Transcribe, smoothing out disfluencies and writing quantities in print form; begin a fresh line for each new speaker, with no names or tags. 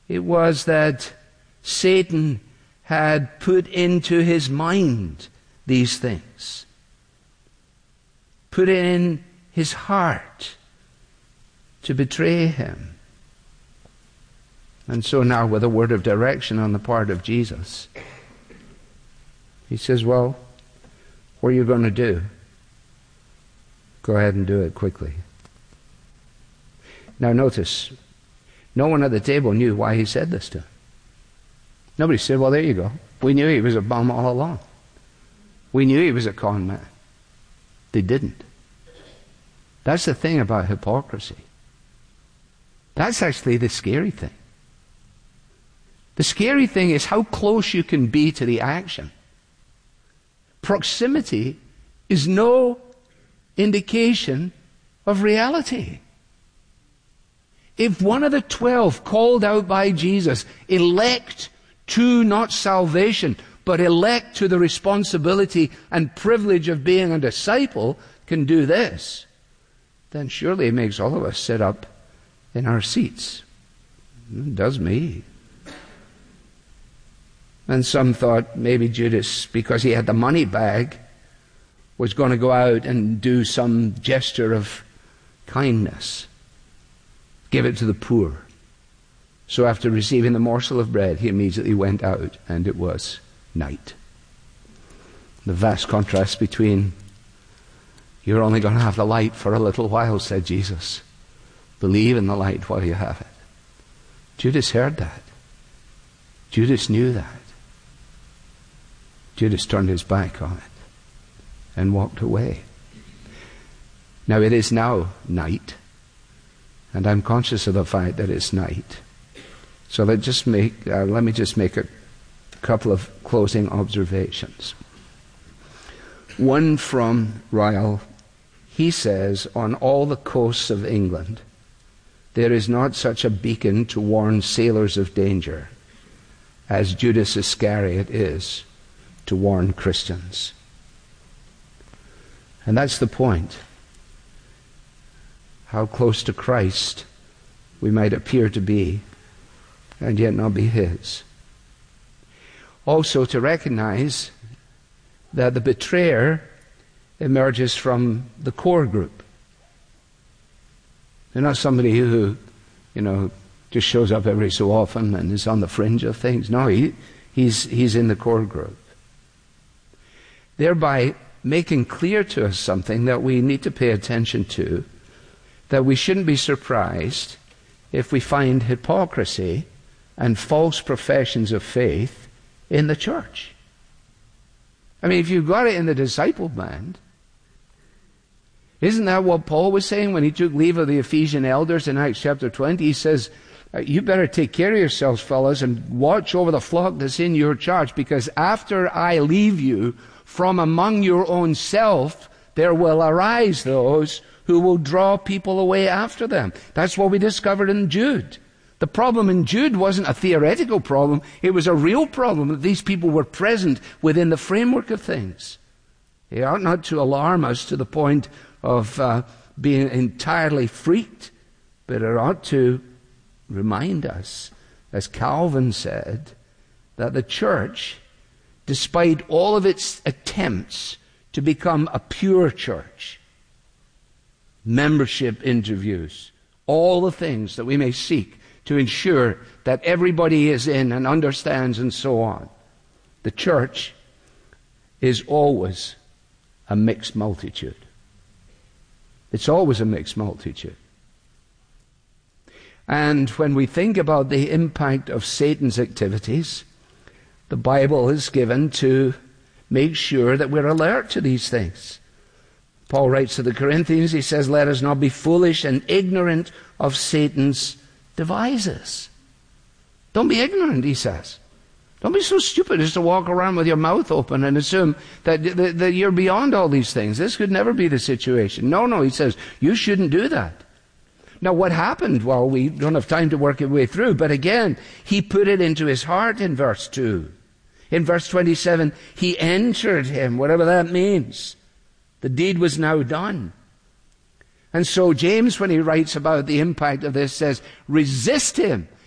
It was that Satan had put into his mind these things. Put it in his heart to betray him. And so now, with a word of direction on the part of Jesus, he says, well, what are you going to do? Go ahead and do it quickly. Now notice, no one at the table knew why he said this to him. Nobody said, well, there you go. We knew he was a bum all along. We knew he was a con man. They didn't. That's the thing about hypocrisy. That's actually the scary thing. The scary thing is how close you can be to the action. Proximity is no indication of reality. If one of the 12 called out by Jesus, elect to not salvation, but elect to the responsibility and privilege of being a disciple, can do this, then surely it makes all of us sit up in our seats. It does me. And some thought maybe Judas, because he had the money bag, was going to go out and do some gesture of kindness. Give it to the poor. So after receiving the morsel of bread, he immediately went out, and it was night. The vast contrast between, you're only going to have the light for a little while, said Jesus. Believe in the light while you have it. Judas heard that. Judas knew that. Judas turned his back on it and walked away. Now it is now night, and I'm conscious of the fact that it's night. So let me just make a couple of closing observations. One from Ryle. He says, on all the coasts of England, there is not such a beacon to warn sailors of danger as Judas Iscariot is to warn Christians. And that's the point. How close to Christ we might appear to be, and yet not be his. Also to recognize that the betrayer emerges from the core group. They're not somebody who, just shows up every so often and is on the fringe of things. No, he's in the core group. Thereby making clear to us something that we need to pay attention to, that we shouldn't be surprised if we find hypocrisy and false professions of faith in the church. I mean, if you've got it in the disciple band, isn't that what Paul was saying when he took leave of the Ephesian elders in Acts chapter 20? He says, you better take care of yourselves, fellas, and watch over the flock that's in your charge, because after I leave you, from among your own self, there will arise those who will draw people away after them. That's what we discovered in Jude. The problem in Jude wasn't a theoretical problem. It was a real problem that these people were present within the framework of things. It ought not to alarm us to the point of being entirely freaked, but it ought to remind us, as Calvin said, that the church, despite all of its attempts to become a pure church, membership interviews, all the things that we may seek to ensure that everybody is in and understands and so on, the church is always a mixed multitude. It's always a mixed multitude. And when we think about the impact of Satan's activities, the Bible is given to make sure that we're alert to these things. Paul writes to the Corinthians, he says, let us not be foolish and ignorant of Satan's devices. Don't be ignorant, he says. Don't be so stupid as to walk around with your mouth open and assume that you're beyond all these things. This could never be the situation. No, he says, you shouldn't do that. Now, what happened? Well, we don't have time to work our way through, but again, he put it into his heart in verse 2. In verse 27, he entered him, whatever that means. The deed was now done. And so James, when he writes about the impact of this, says, resist him